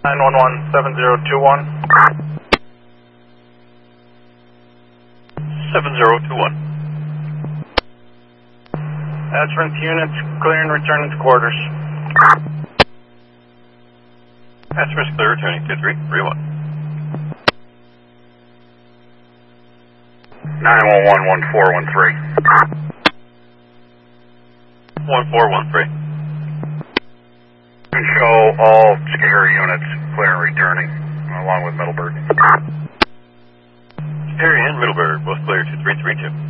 911 7021. 7021. Assurance units, clear and return to quarters. Assurance clear, returning to 331. 911 1413. 1413. And show all scary units clear and returning, along with Middleburg. Scary and Middleburg, both clear to 332.